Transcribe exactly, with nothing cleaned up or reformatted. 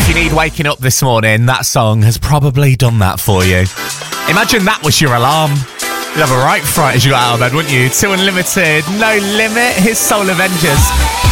If you need waking up this morning, that song has probably done that for you. Imagine that was your alarm. You'd have a right fright as you got out of bed, wouldn't you? Two Unlimited, No Limit, his Soul Avengers.